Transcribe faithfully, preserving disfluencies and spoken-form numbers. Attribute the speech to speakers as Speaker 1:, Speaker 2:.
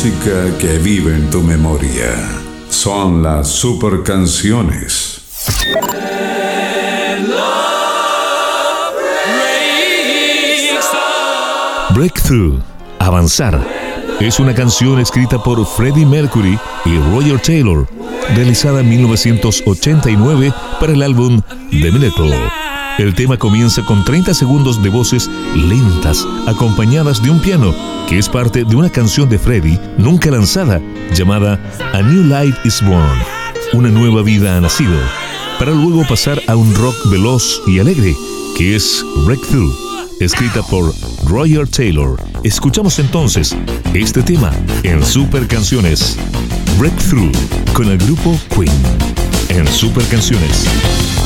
Speaker 1: música que vive en tu memoria. Son las super canciones.
Speaker 2: Breakthrough, Avanzar, es una canción escrita por Freddie Mercury y Roger Taylor, realizada en mil novecientos ochenta y nueve para el álbum The Miracle. El tema comienza con treinta segundos de voces lentas, acompañadas de un piano, que es parte de una canción de Freddie nunca lanzada, llamada A New Life is Born, una nueva vida ha nacido, para luego pasar a un rock veloz y alegre, que es Breakthrough, escrita por Roger Taylor. Escuchamos entonces este tema en Super Canciones, Breakthrough, con el grupo Queen, en Super Canciones.